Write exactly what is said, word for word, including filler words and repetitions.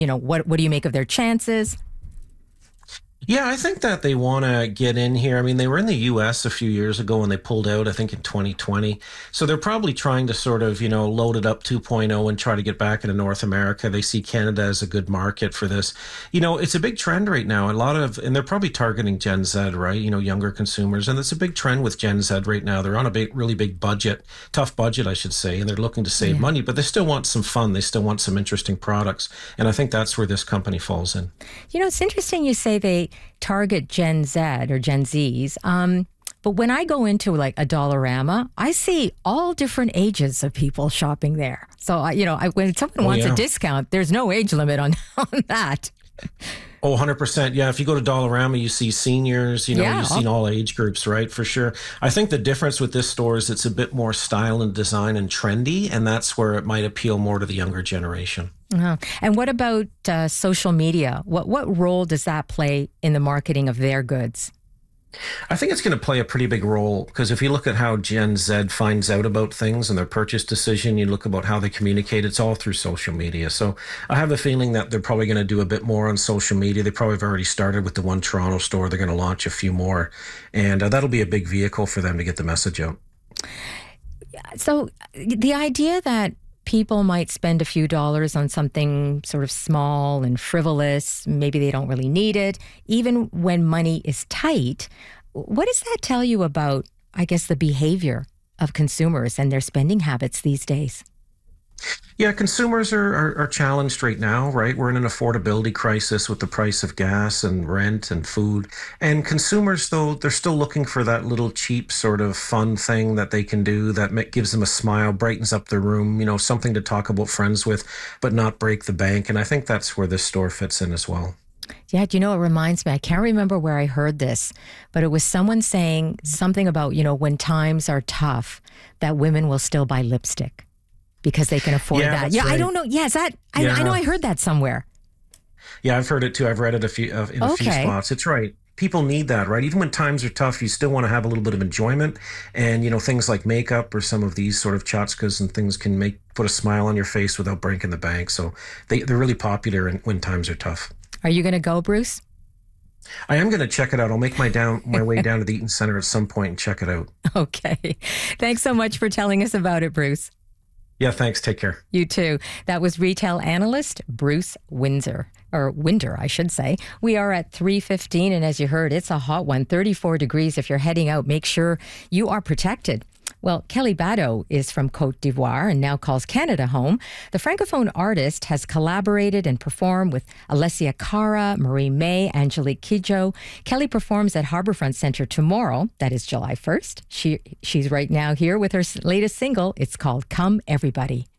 You know, what what do you make of their chances? Yeah, I think that they want to get in here. I mean, they were in the U S a few years ago and they pulled out, I think, in twenty twenty. So they're probably trying to sort of, you know, load it up 2.0 and try to get back into North America. They see Canada as a good market for this. You know, it's a big trend right now. A lot of, and they're probably targeting Gen Z, right? You know, younger consumers. And it's a big trend with Gen Z right now. They're on a big, really big budget, tough budget, I should say, and they're looking to save Yeah. money, but they still want some fun. They still want some interesting products. And I think that's where this company falls in. You know, it's interesting you say they target Gen Z or Gen Zs. Um, but when I go into like a Dollarama, I see all different ages of people shopping there. So, I, you know, I, when someone Oh, wants yeah. a discount, there's no age limit on, on that. Oh, one hundred percent. Yeah, if you go to Dollarama, you see seniors, you know, Yeah. you've seen all age groups, right? For sure. I think the difference with this store is it's a bit more style and design and trendy, and that's where it might appeal more to the younger generation. Uh-huh. And what about uh, social media? What what role does that play in the marketing of their goods? I think it's going to play a pretty big role because if you look at how Gen Z finds out about things and their purchase decision, you look about how they communicate, it's all through social media. So I have a feeling that they're probably going to do a bit more on social media. They probably have already started with the one Toronto store. They're going to launch a few more, and uh, that'll be a big vehicle for them to get the message out. So the idea that people might spend a few dollars on something sort of small and frivolous, maybe they don't really need it, even when money is tight, what does that tell you about, I guess, the behavior of consumers and their spending habits these days? Yeah, consumers are, are, are challenged right now, right? We're in an affordability crisis with the price of gas and rent and food. And consumers, though, they're still looking for that little cheap sort of fun thing that they can do that ma- gives them a smile, brightens up their room, you know, something to talk about friends with, but not break the bank. And I think that's where this store fits in as well. Yeah, do you know, it reminds me, I can't remember where I heard this, but it was someone saying something about, you know, when times are tough, that women will still buy lipstick because they can afford Yeah, that. that's Yeah, I right. don't know. Yeah, is that, I, I Yeah. know I heard that somewhere. Yeah, I've heard it too. I've read it a few uh, in a few Okay. spots. It's right. People need that, right? Even when times are tough, you still want to have a little bit of enjoyment. And, you know, things like makeup or some of these sort of tchotchkes and things can make put a smile on your face without breaking the bank. So they, they're really popular in, when times are tough. Are you going to go, Bruce? I am going to check it out. I'll make my down my way down to the Eaton Center at some point and check it out. Okay. Thanks so much for telling us about it, Bruce. Yeah, thanks. Take care. You too. That was retail analyst Bruce Windsor, or Winder, I should say. We are at three fifteen, and as you heard, it's a hot one, thirty-four degrees. If you're heading out, make sure you are protected. Well, Kelly Bado is from Cote d'Ivoire and now calls Canada home. The Francophone artist has collaborated and performed with Alessia Cara, Marie May, Angelique Kidjo. Kelly performs at Harbourfront Centre tomorrow. That is July first. She She's right now here with her latest single. It's called Come Everybody.